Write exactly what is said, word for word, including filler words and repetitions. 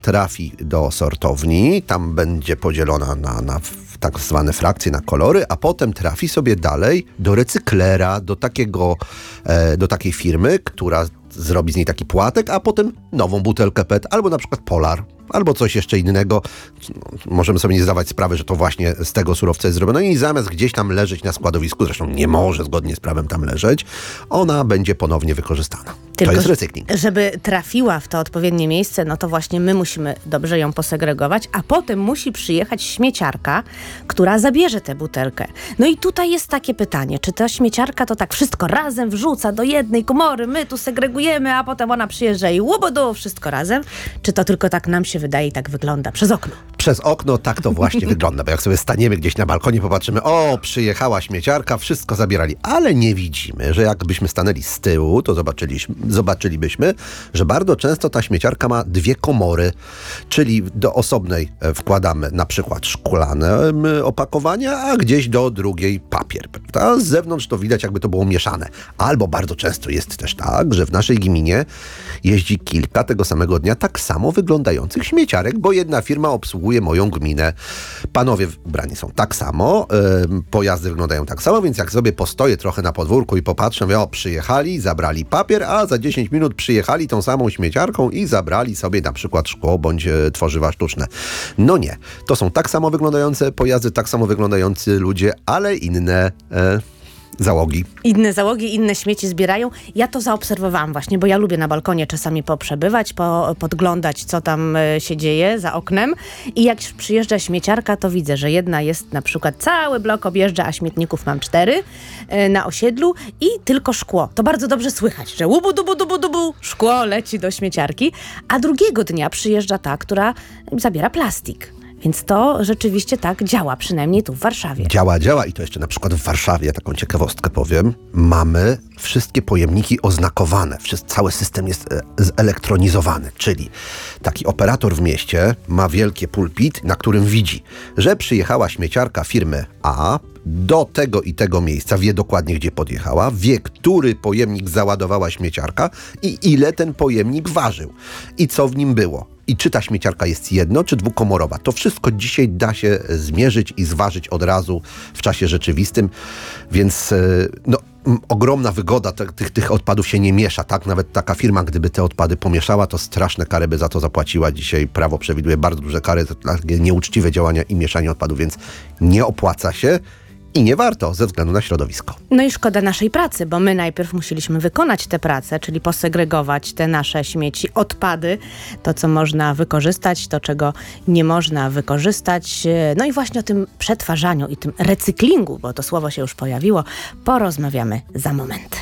trafi do sortowni, tam będzie podzielona na, na tak zwane frakcje, na kolory, a potem trafi sobie dalej do recyklera, do takiego, e, do takiej firmy, która zrobi z niej taki płatek, a potem nową butelkę P E T, albo na przykład Polar, albo coś jeszcze innego. Możemy sobie nie zdawać sprawy, że to właśnie z tego surowca jest zrobione i zamiast gdzieś tam leżeć na składowisku, zresztą nie może zgodnie z prawem tam leżeć, ona będzie ponownie wykorzystana. Tylko, to jest recykling. Żeby trafiła w to odpowiednie miejsce, no to właśnie my musimy dobrze ją posegregować, a potem musi przyjechać śmieciarka, która zabierze tę butelkę. No i tutaj jest takie pytanie, czy ta śmieciarka to tak wszystko razem wrzuca do jednej komory, my tu segregujemy, a potem ona przyjeżdża i łobodu, wszystko razem, czy to tylko tak nam się wydaje i tak wygląda przez okno? Przez okno tak to właśnie wygląda, bo jak sobie staniemy gdzieś na balkonie, popatrzymy, o, przyjechała śmieciarka, wszystko zabierali, ale nie widzimy, że jakbyśmy stanęli z tyłu, to zobaczyliśmy, zobaczylibyśmy, że bardzo często ta śmieciarka ma dwie komory, czyli do osobnej wkładamy na przykład szklane opakowania, a gdzieś do drugiej papier. A z zewnątrz to widać, jakby to było mieszane. Albo bardzo często jest też tak, że w naszej gminie jeździ kilka tego samego dnia tak samo wyglądających śmieciarek, bo jedna firma obsługuje moją gminę. Panowie ubrani są tak samo, yy, pojazdy wyglądają tak samo, więc jak sobie postoję trochę na podwórku i popatrzę, mówię, o, przyjechali, zabrali papier, a za dziesięć minut przyjechali tą samą śmieciarką i zabrali sobie na przykład szkło bądź e, tworzywa sztuczne. No nie. To są tak samo wyglądające pojazdy, tak samo wyglądający ludzie, ale inne e, załogi. Inne załogi, inne śmieci zbierają. Ja to zaobserwowałam właśnie, bo ja lubię na balkonie czasami poprzebywać, po, podglądać, co tam y, się dzieje za oknem. I jak przyjeżdża śmieciarka, to widzę, że jedna jest na przykład cały blok objeżdża, a śmietników mam cztery y, na osiedlu i tylko szkło. To bardzo dobrze słychać, że łubu, dubu, dubu, dubu, szkło leci do śmieciarki, a drugiego dnia przyjeżdża ta, która zabiera plastik. Więc to rzeczywiście tak działa, przynajmniej tu w Warszawie. Działa, działa i to jeszcze na przykład w Warszawie, taką ciekawostkę powiem, mamy wszystkie pojemniki oznakowane, Wszyscy, cały system jest e, zelektronizowany, czyli taki operator w mieście ma wielkie pulpit, na którym widzi, że przyjechała śmieciarka firmy A do tego i tego miejsca, wie dokładnie, gdzie podjechała, wie, który pojemnik załadowała śmieciarka i ile ten pojemnik ważył i co w nim było. I czy ta śmieciarka jest jedno, czy dwukomorowa. To wszystko dzisiaj da się zmierzyć i zważyć od razu w czasie rzeczywistym, więc no, ogromna wygoda, tych, tych odpadów się nie miesza, tak? Nawet taka firma, gdyby te odpady pomieszała, to straszne kary by za to zapłaciła. Dzisiaj prawo przewiduje bardzo duże kary za takie nieuczciwe działania i mieszanie odpadów, więc nie opłaca się. I nie warto ze względu na środowisko. No i szkoda naszej pracy, bo my najpierw musieliśmy wykonać tę pracę, czyli posegregować te nasze śmieci, odpady, to co można wykorzystać, to czego nie można wykorzystać. No i właśnie o tym przetwarzaniu i tym recyklingu, bo to słowo się już pojawiło, porozmawiamy za moment.